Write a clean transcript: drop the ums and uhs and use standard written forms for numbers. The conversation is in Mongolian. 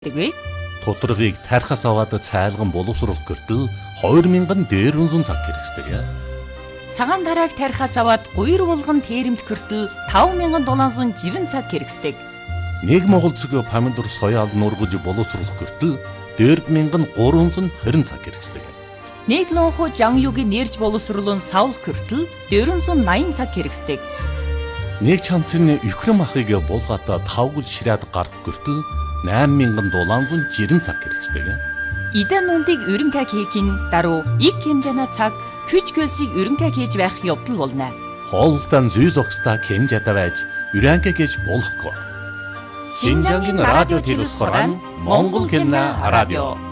Тэгвэ? Тоторгийг тархас аваад цайлган боловсруулах гэртэл 2000 дээр үнсэн цаг хэрэгсдэг. Цагаан тарааг тархас аваад 3 булган тэрэмт гэртэл 5760 цаг хэрэгсдэг. Нэг Монгол цэгийн помидор соёал нургаж боловсруулах гэртэл 4320 цаг хэрэгсдэг. Нэг лонхо жанюгийн нэрж боловсруулан савлах гэртэл 480 цаг хэрэгсдэг. Нэг чамцны өхрөм ахыг булгаата 5 гүл ширээд гарах гэртэл 8760 цаг хэрэгсдэг. Идэн нүндийг өрөнгө хийхин даруй их хэмжээний цаг хүч хөлсийг өрөнгө хийж байх явдал болно. Хоолтон зүй зогсдоо хэмжээтэй байж өрөнгө хийж болохгүй. Шинжангийн радио телевиз хорон Монгол хэлний радио